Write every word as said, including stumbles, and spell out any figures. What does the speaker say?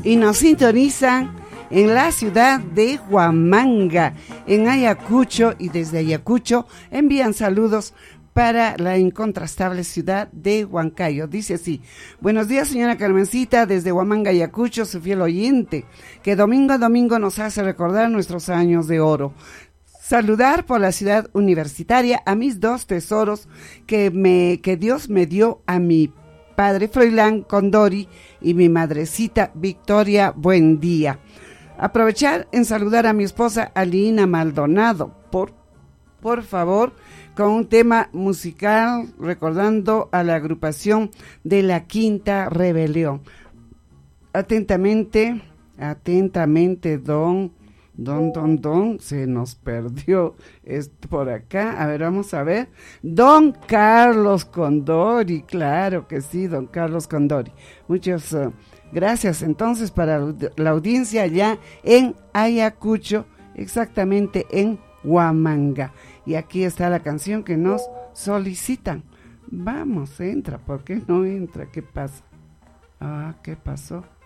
y nos sintonizan en la ciudad de Huamanga, en Ayacucho, y desde Ayacucho envían saludos para la incontrastable ciudad de Huancayo. Dice así: buenos días, señora Carmencita, desde Huamanga, Ayacucho, su fiel oyente, que domingo a domingo nos hace recordar nuestros años de oro. Saludar por la ciudad universitaria a mis dos tesoros que, me, que Dios me dio, a mi padre Froilán Condori y mi madrecita Victoria Buendía. Aprovechar en saludar a mi esposa Alina Maldonado, por, por favor, con un tema musical recordando a la agrupación de la Quinta Rebelión. Atentamente, atentamente, don, don, don, don, se nos perdió esto por acá. A ver, vamos a ver. Don Carlos Condori, claro que sí, don Carlos Condori. Muchas uh, gracias entonces para la audiencia allá en Ayacucho, exactamente en Huamanga. Y aquí está la canción que nos solicitan. Vamos, entra, ¿por qué no entra? ¿Qué pasa? Ah, ¿qué pasó?